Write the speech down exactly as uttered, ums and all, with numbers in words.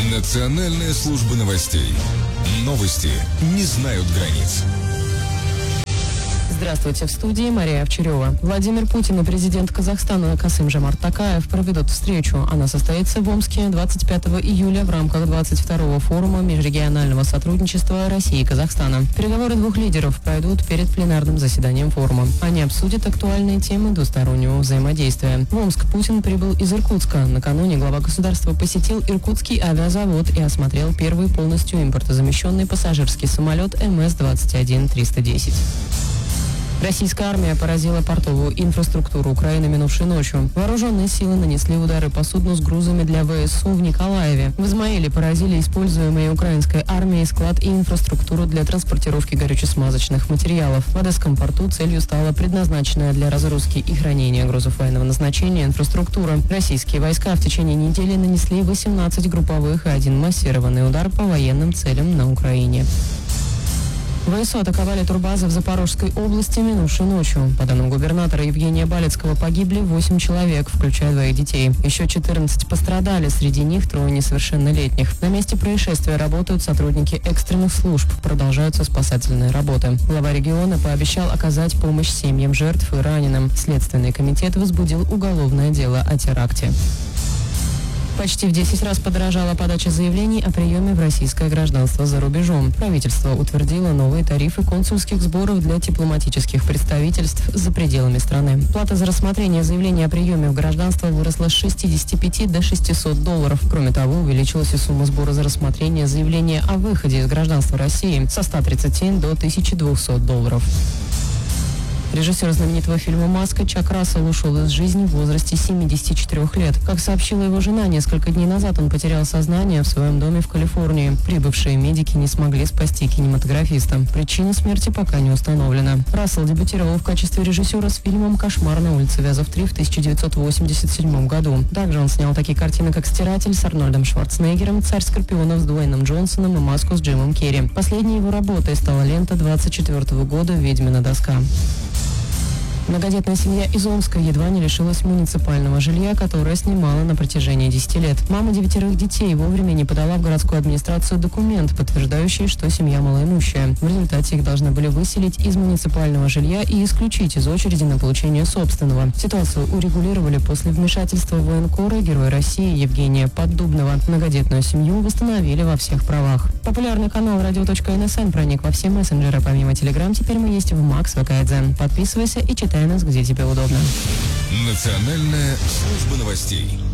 Национальная служба новостей. Новости не знают границ. Здравствуйте, в студии Мария Овчарева. Владимир Путин и президент Казахстана Касым-Жомарт Токаев проведут встречу. Она состоится в Омске двадцать пятого июля в рамках двадцать второго форума межрегионального сотрудничества России и Казахстана. Переговоры двух лидеров пройдут перед пленарным заседанием форума. Они обсудят актуальные темы двустороннего взаимодействия. В Омск Путин прибыл из Иркутска. Накануне глава государства посетил Иркутский авиазавод и осмотрел первый полностью импортозамещенный пассажирский самолет эм эс двадцать один триста десять. Российская армия поразила портовую инфраструктуру Украины минувшей ночью. Вооруженные силы нанесли удары по судну с грузами для вэ эс у в Николаеве. В Измаиле поразили используемые украинской армией склад и инфраструктуру для транспортировки горюче-смазочных материалов. В Одесском порту целью стала предназначенная для разгрузки и хранения грузов военного назначения инфраструктура. Российские войска в течение недели нанесли восемнадцать групповых и один массированный удар по военным целям на Украине. вэ эс у атаковали турбазы в Запорожской области минувшей ночью. По данным губернатора Евгения Балецкого, погибли восемь человек, включая двоих детей. Еще четырнадцать пострадали, среди них трое несовершеннолетних. На месте происшествия работают сотрудники экстренных служб, продолжаются спасательные работы. Глава региона пообещал оказать помощь семьям жертв и раненым. Следственный комитет возбудил уголовное дело о теракте. Почти в десять раз подорожала подача заявлений о приеме в российское гражданство за рубежом. Правительство утвердило новые тарифы консульских сборов для дипломатических представительств за пределами страны. Плата за рассмотрение заявления о приеме в гражданство выросла с шестидесяти пяти до шестисот долларов. Кроме того, увеличилась и сумма сбора за рассмотрение заявления о выходе из гражданства России со ста тридцати до тысячи двухсот долларов. Режиссер знаменитого фильма «Маска» Чак Рассел ушел из жизни в возрасте семидесяти четырёх лет. Как сообщила его жена, несколько дней назад он потерял сознание в своем доме в Калифорнии. Прибывшие медики не смогли спасти кинематографиста. Причина смерти пока не установлена. Рассел дебютировал в качестве режиссера с фильмом «Кошмар на улице Вязов три» в тысяча девятьсот восемьдесят седьмом году. Также он снял такие картины, как «Стиратель» с Арнольдом Шварценеггером, «Царь скорпионов» с Дуэйном Джонсоном и «Маску» с Джимом Керри. Последней его работой стала лента двадцать четвёртого года «Ведьмина доска». Многодетная семья из Омска едва не лишилась муниципального жилья, которое снимала на протяжении десяти лет. Мама девятерых детей вовремя не подала в городскую администрацию документ, подтверждающий, что семья малоимущая. В результате их должны были выселить из муниципального жилья и исключить из очереди на получение собственного. Ситуацию урегулировали после вмешательства военкора Героя России Евгения Поддубного. Многодетную семью восстановили во всех правах. Популярный канал радио точка эн эс эн проник во все мессенджеры. Помимо Telegram, теперь мы есть в Макс, вэ ка и дзен. Подписывайся и читай нас, где тебе удобно. Национальная служба новостей.